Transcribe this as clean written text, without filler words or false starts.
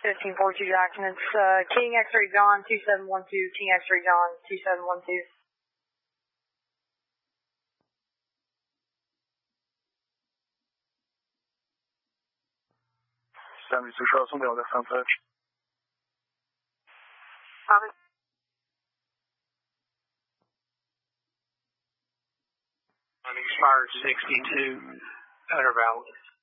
1542 Jackson. It's King X-Ray John 2712, King X-Ray John 2712. 7612送给我的3分。 Copy. Expired 62, Outer Valley.